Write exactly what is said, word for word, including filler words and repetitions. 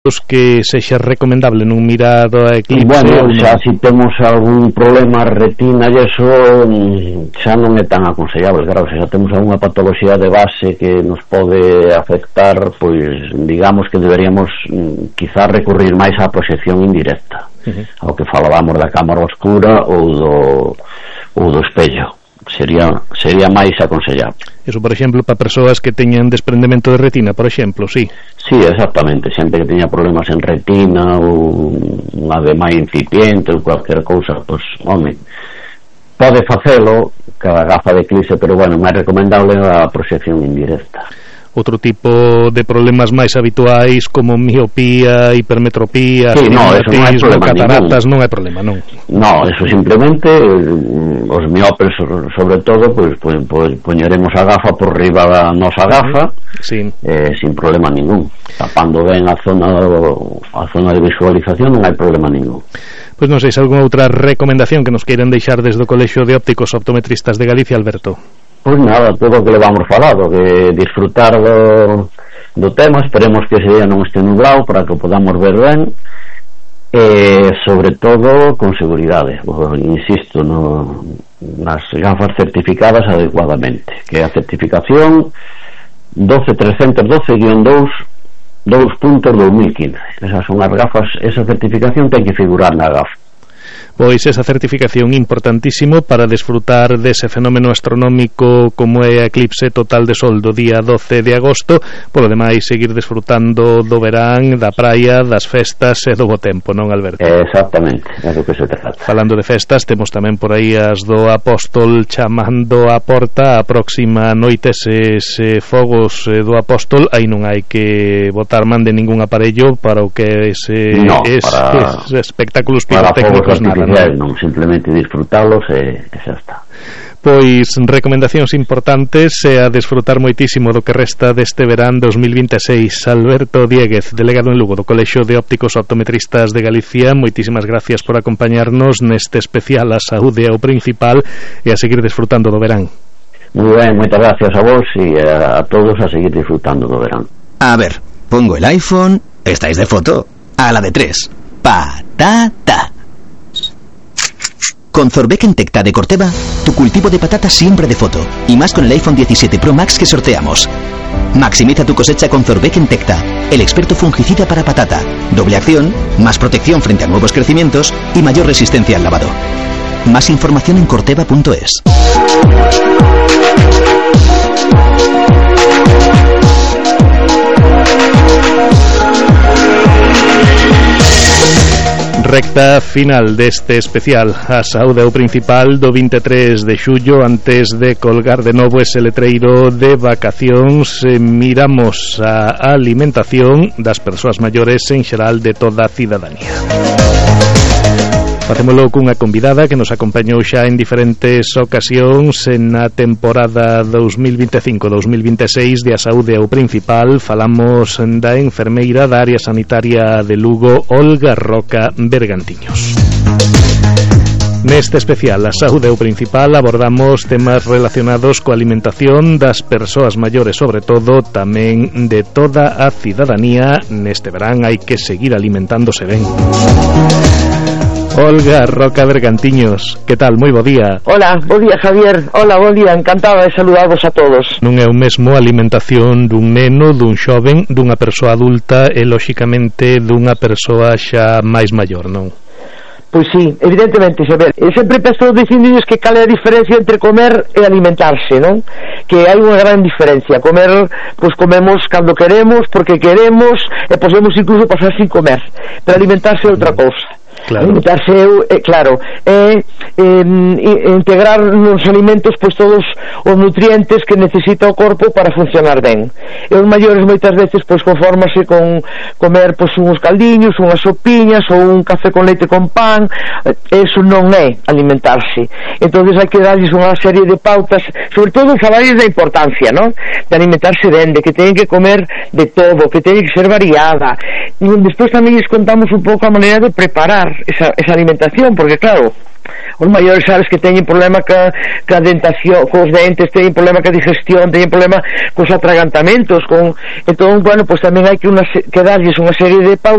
que sexa recomendable non mirar a eclipse? Bueno, xa se si temos algún problema retina e eso xa non é tan aconsellable, claro, se xa temos algunha patoloxía de base que nos pode afectar, pois digamos que deberíamos quizá recurrir máis á proxección indirecta, uh-huh. ao que falábamos da cámara oscura ou do, ou do espello. Sería, sería máis aconsellable. Eso, por exemplo, para persoas que teñan desprendemento de retina, por exemplo, sí. Sí, exactamente, xente que teña problemas en retina ou unha edema incipiente ou cualquier cousa, pois, home, pode facelo cada gafa de eclipse, pero bueno, máis recomendable a proxección indirecta. Outro tipo de problemas máis habituais como miopía, hipermetropía, sí, no, eso non hai problema cataratas, ningún. non hai problema, non. No, eso simplemente os miopes sobre todo, pois pues, pues, poñeremos a gafa por riba da nosa gafa, sí. eh, sin problema ningún. Tapando ben a zona a zona de visualización non hai problema ningún. Pois non sei se algunha outra recomendación que nos queiran deixar desde o Colexio de Ópticos Optometristas de Galicia, Alberto. Pois nada, todo o que le vamos falado, que disfrutar do, do tema, esperemos que ese día non este nublado para que o podamos ver ben, e sobre todo con seguridade, pues, insisto, no, nas gafas certificadas adecuadamente, que é a certificación doce trescentos doce guión dos dos punto dos mil quince. Esas son as gafas, esa certificación ten que figurar na gafa. Pois esa certificación importantísimo para desfrutar dese fenómeno astronómico como é a eclipse total de sol do día doce de agosto, polo demais seguir desfrutando do verán, da praia, das festas e do bo tempo, non, Alberto? Exactamente, é do que se trata. Falando de festas, temos tamén por aí as do Apóstol chamando a porta. A próxima noite eses eh, fogos eh, do Apóstol, aí non hai que botar man de ningún aparello para o que ese, no, es, para, es espectáculos pirotécnicos, nada. Non, simplemente disfrutalos e, e xa está. Pois recomendacións importantes e a desfrutar moitísimo do que resta deste verán dos mil vinte e seis. Alberto Dieguez, delegado en Lugo do Colexio de Ópticos Optometristas de Galicia, moitísimas gracias por acompañarnos neste especial A Saúde é o Principal e a seguir desfrutando do verán. Moi ben, moitas gracias a vos e a, a todos a seguir disfrutando do verán. A ver, pongo el iPhone, estáis de foto, a la de tres, patata. Con Zorbeck Tecta de Corteva, tu cultivo de patata siempre de foto, y más con el iPhone diecisiete Pro Max que sorteamos. Maximiza tu cosecha con Zorbeck Tecta, el experto fungicida para patata. Doble acción, más protección frente a nuevos crecimientos y mayor resistencia al lavado. Más información en corteva punto es. Recta final deste especial A Saúde é o Principal do vinte e tres de xullo. Antes de colgar de novo ese letreiro de vacacións, eh, miramos a alimentación das persoas maiores en xeral de toda a cidadanía. Facémolo cunha convidada que nos acompañou xa en diferentes ocasións na temporada dos mil vinte e cinco dos mil vinte e seis de A Saúde é o Principal. Falamos da enfermeira da área sanitaria de Lugo, Olga Roca Bergantiños. Neste especial A Saúde é o Principal abordamos temas relacionados coa alimentación das persoas maiores, sobre todo tamén de toda a cidadanía. Neste verán hai que seguir alimentándose ben. Olga Roca Bergantiños, que tal? Moi bo día. Hola, bo día, Javier. Hola, bo día, encantada de saludarvos a todos. Non é o mesmo a alimentación dun neno, dun xoven, dunha persoa adulta e, lóxicamente, dunha persoa xa máis maior, non? Pois sí, evidentemente, Xavier. Eu sempre penso dicindiños que cal é a diferencia entre comer e alimentarse, non? Que hai unha gran diferencia. Comer, pois comemos cando queremos, porque queremos, e podemos incluso pasar sin comer. Pero alimentarse é outra cousa. Claro. Alimentarse, é, claro, é, é integrar nos alimentos pois todos os nutrientes que necesita o corpo para funcionar ben. E os maiores moitas veces pois conformase con comer pois uns caldiños, unhas sopiñas ou un café con leite con pan. Eso non é alimentarse. Entonces hai que darlles unha serie de pautas, sobre todo falarles da importancia, non? De alimentarse ben, de que teñen que comer de todo, que teñen que ser variada. E despois tamén lles contamos un pouco a maneira de preparar esa, esa alimentación, porque claro, os maiores sabes que teñen problema ca, ca dentación, cos dentes, teñen problema ca digestión, teñen problema cos atragantamentos, con... entón, bueno, pues tamén hai que, una, que darlles unha serie de pautas